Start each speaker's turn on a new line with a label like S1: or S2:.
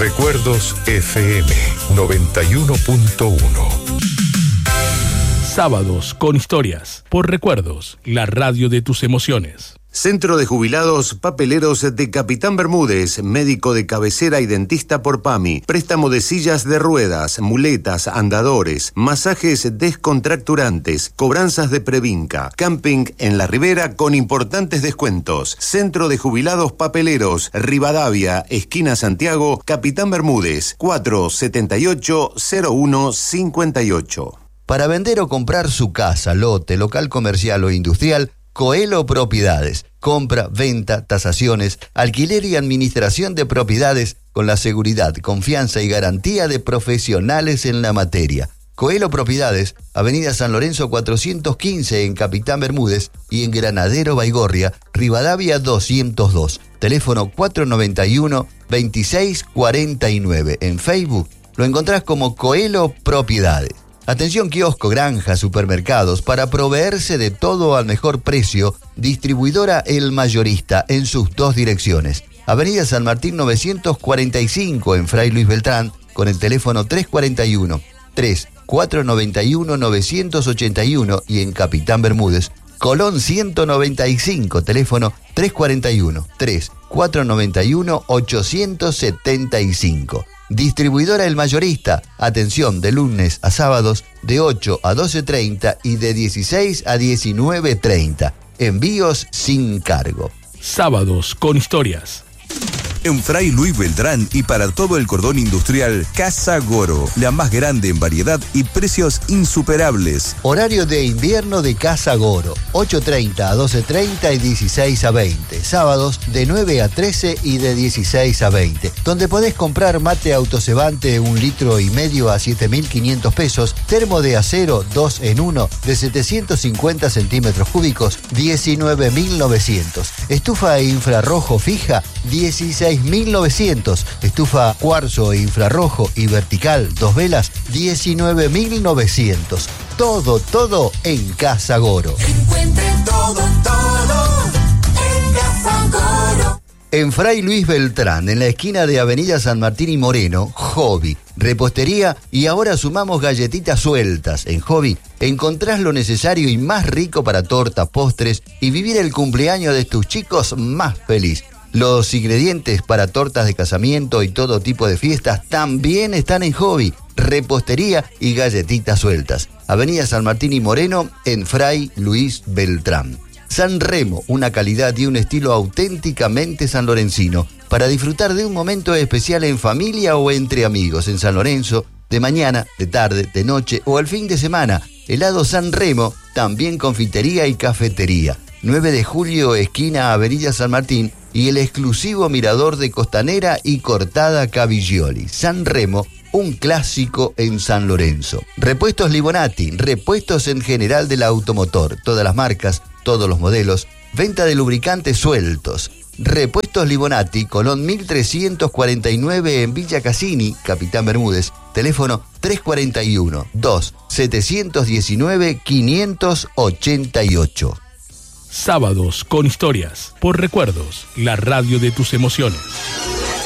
S1: Recuerdos FM 91.1.
S2: Sábados con historias. Por Recuerdos, la radio de tus emociones.
S3: Centro de Jubilados Papeleros de Capitán Bermúdez, médico de cabecera y dentista por PAMI, préstamo de sillas de ruedas, muletas, andadores, masajes descontracturantes, cobranzas de Previnca, camping en la Ribera con importantes descuentos. Centro de Jubilados Papeleros, Rivadavia, esquina Santiago, Capitán Bermúdez, 478-0158.
S4: Para vender o comprar su casa, lote, local comercial o industrial, Coelho Propiedades. Compra, venta, tasaciones, alquiler y administración de propiedades con la seguridad, confianza y garantía de profesionales en la materia. Coelho Propiedades, Avenida San Lorenzo 415 en Capitán Bermúdez y en Granadero Baigorria, Rivadavia 202. Teléfono 491-2649. En Facebook lo encontrás como Coelho Propiedades. Atención kiosco, granja, supermercados, para proveerse de todo al mejor precio, distribuidora El Mayorista en sus dos direcciones. Avenida San Martín 945 en Fray Luis Beltrán con el teléfono 341-3491-981 y en Capitán Bermúdez, Colón 195, teléfono 341-3491-875. Distribuidora El Mayorista, atención de lunes a sábados de 8 a 12:30 y de 16 a 19:30. Envíos sin cargo.
S2: Sábados con historias.
S5: En Fray Luis Beltrán y para todo el cordón industrial, Casa Goro, la más grande en variedad y precios insuperables.
S4: Horario de invierno de Casa Goro, 8:30 a 12:30 y 16 a 20. Sábados de 9 a 13 y de 16 a 20. Donde podés comprar mate autocebante 1,5 litros a 7.500 pesos, termo de acero 2 en 1 de 750 centímetros cúbicos, 19.900. Estufa infrarrojo fija, 16.900. Estufa cuarzo infrarrojo y vertical 2 velas, 19.900. Todo en Casa Goro.
S6: Encuentre todo en Casa Goro.
S4: En Fray Luis Beltrán, en la esquina de Avenida San Martín y Moreno, Hobby, repostería y ahora sumamos galletitas sueltas. En Hobby encontrás lo necesario y más rico para tortas, postres y vivir el cumpleaños de tus chicos más feliz. Los ingredientes para tortas de casamiento y todo tipo de fiestas también están en Hobby, repostería y galletitas sueltas. Avenida San Martín y Moreno, en Fray Luis Beltrán. San Remo, una calidad y un estilo auténticamente sanlorencino, para disfrutar de un momento especial en familia o entre amigos. En San Lorenzo, de mañana, de tarde, de noche o al fin de semana. Helado San Remo, también confitería y cafetería. 9 de julio, esquina Avenida San Martín, y el exclusivo mirador de Costanera y Cortada Caviglioli. San Remo, un clásico en San Lorenzo. Repuestos Libonati, repuestos en general del automotor, todas las marcas, todos los modelos, venta de lubricantes sueltos. Repuestos Libonati, Colón 1349 en Villa Cassini, Capitán Bermúdez, teléfono 341-2-719-588.
S2: Sábados con historias. Por Recuerdos, la radio de tus emociones.